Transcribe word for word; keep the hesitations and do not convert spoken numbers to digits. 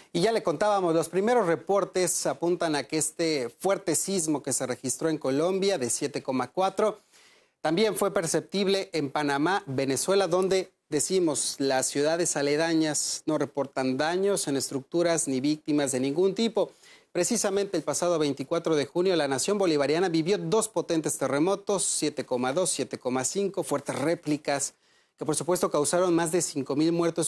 Y ya le contábamos, los primeros reportes apuntan a que este fuerte sismo que se registró en Colombia de siete coma cuatro también fue perceptible en Panamá, Venezuela, donde decimos las ciudades aledañas no reportan daños en estructuras ni víctimas de ningún tipo. Precisamente el pasado veinticuatro de junio la nación bolivariana vivió dos potentes terremotos, siete coma dos, siete coma cinco, fuertes réplicas que por supuesto causaron más de cinco mil muertos